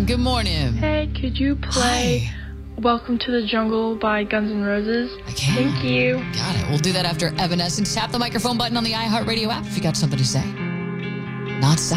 Good morning. Hey, could you play Hi. Welcome to the Jungle by Guns N' Roses? I can. Thank you. Got it. We'll do that after Evanescence. Tap the microphone button on the iHeartRadio app if you got something to say. Not